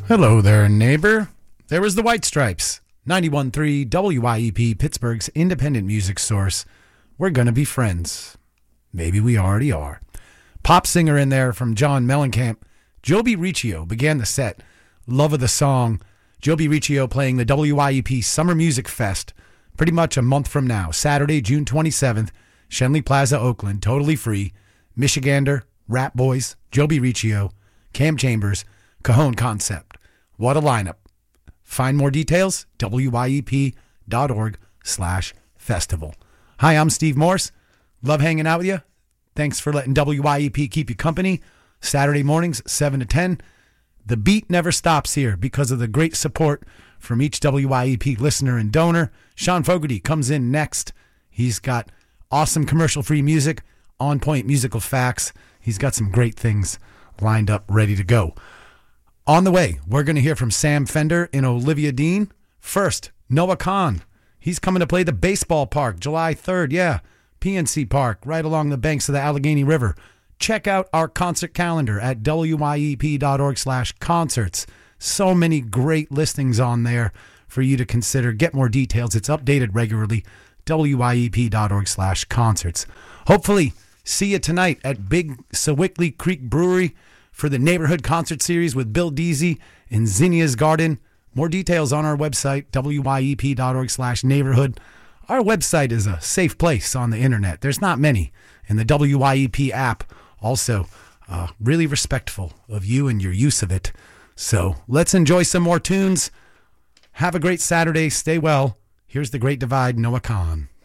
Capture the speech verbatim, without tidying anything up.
Hello there, neighbor. There was the White Stripes, ninety-one point three W I E P, Pittsburgh's independent music source. We're gonna be friends. Maybe we already are. Pop singer in there from John Mellencamp. Joby Riccio began the set. Love of the song. Joby Riccio playing the W I E P Summer Music Fest pretty much a month from now. Saturday, June twenty-seventh, Schenley Plaza, Oakland. Totally free. Michigander, Rat Boys, Joby Riccio, Cam Chambers, Cajon Concept. What a lineup. Find more details, W I E P dot org slash festival. Hi, I'm Steve Morse. Love hanging out with you. Thanks for letting W I E P keep you company. Saturday mornings, seven to ten. The beat never stops here because of the great support from each W I E P listener and donor. Sean Fogarty comes in next. He's got awesome commercial-free music, on-point musical facts. He's got some great things lined up, ready to go. On the way, we're going to hear from Sam Fender and Olivia Dean. First, Noah Kahan. He's coming to play the baseball park July third. Yeah, P N C Park, right along the banks of the Allegheny River. Check out our concert calendar at W I E P dot org slash concerts. So many great listings on there for you to consider. Get more details. It's updated regularly. W I E P dot org slash concerts. Hopefully, see you tonight at Big Sewickley Creek Brewery for the Neighborhood Concert Series with Bill Deasy in Zinnia's Garden. More details on our website, W I E P dot org slash neighborhood. Our website is a safe place on the internet. There's not many. And the W I E P app also uh, really respectful of you and your use of it. So let's enjoy some more tunes. Have a great Saturday. Stay well. Here's The Great Divide, Noah Kahan.